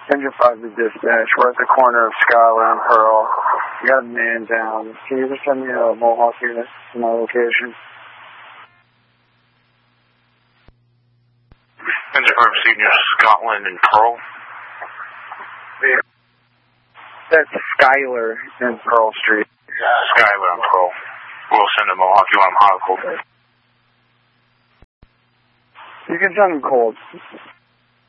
Engine 5 to dispatch. We're at the corner of Skylar and Pearl. We got a man down. Can you just send me a Mohawk unit to my location? Engine 5 receiving you Scotland and Pearl. Yeah. That's Skylar and Pearl Street. Skylar and Pearl. We'll send a Mohawk. You want him hot or cold? You can send him cold.